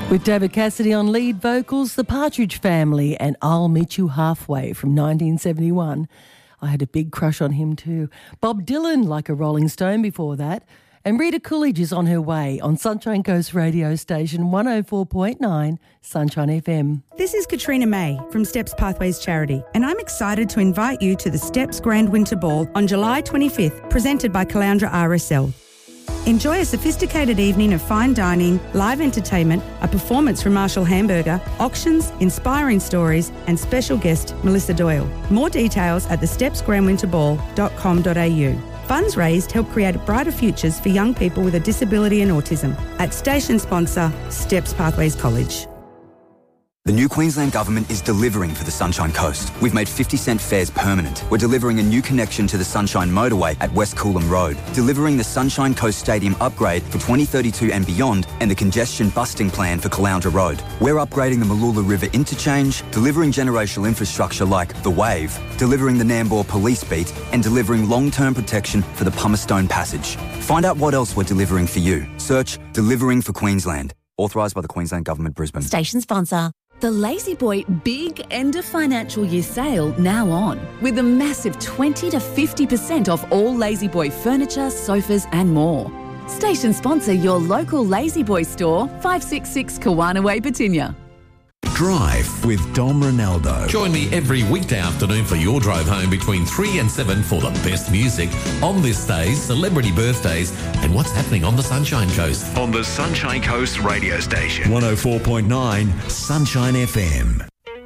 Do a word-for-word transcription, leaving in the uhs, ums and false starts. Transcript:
With David Cassidy on lead vocals, The Partridge Family and I'll Meet You Halfway from nineteen seventy-one. I had a big crush on him too. Bob Dylan, Like a Rolling Stone before that. And Rita Coolidge is on her way on Sunshine Coast radio station one oh four point nine Sunshine F M. This is Katrina May from Steps Pathways Charity, and I'm excited to invite you to the Steps Grand Winter Ball on July twenty-fifth, presented by Caloundra R S L. Enjoy a sophisticated evening of fine dining, live entertainment, a performance from Marshall Hamburger, auctions, inspiring stories, and special guest Melissa Doyle. More details at the steps grand winter ball dot com dot a u. Funds raised help create brighter futures for young people with a disability and autism. At station sponsor, Steps Pathways College. The new Queensland Government is delivering for the Sunshine Coast. We've made fifty cent fares permanent. We're delivering a new connection to the Sunshine Motorway at West Coolum Road, delivering the Sunshine Coast Stadium upgrade for twenty thirty-two and beyond, and the congestion busting plan for Caloundra Road. We're upgrading the Mooloola River interchange, delivering generational infrastructure like the Wave, delivering the Nambour Police Beat, and delivering long-term protection for the Pumicestone Passage. Find out what else we're delivering for you. Search Delivering for Queensland. Authorised by the Queensland Government, Brisbane. Station sponsor. The La-Z-Boy Big End of Financial Year sale now on, with a massive twenty to fifty percent off all La-Z-Boy furniture, sofas and more. Station sponsor your local La-Z-Boy store, five sixty-six Kawana Way, Batinia. Drive with Dom Ronaldo. Join me every weekday afternoon for your drive home between three and seven for the best music on this day's celebrity birthdays and what's happening on the Sunshine Coast. On the Sunshine Coast radio station. one oh four point nine Sunshine F M.